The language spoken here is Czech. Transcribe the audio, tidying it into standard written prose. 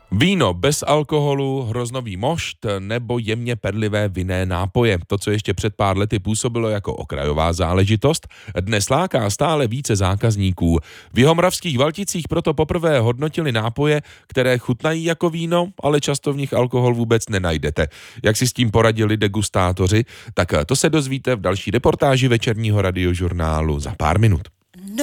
Víno bez alkoholu, hroznový mošt nebo jemně perlivé vinné nápoje. To, co ještě před pár lety působilo jako okrajová záležitost, dnes láká stále více zákazníků. V Jihomoravských Valticích proto poprvé hodnotili nápoje, které chutnají jako víno, ale často v nich alkohol vůbec nenajdete. Jak si s tím poradili degustátoři, tak to se dozvíte v další reportáži večerního radiožurnálu za pár minut.